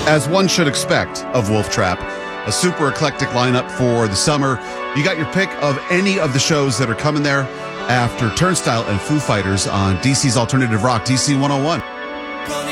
as one should expect of Wolf Trap. A super eclectic lineup for the summer. You got your pick of any of the shows that are coming there after Turnstile and Foo Fighters on DC's Alternative Rock, DC 101.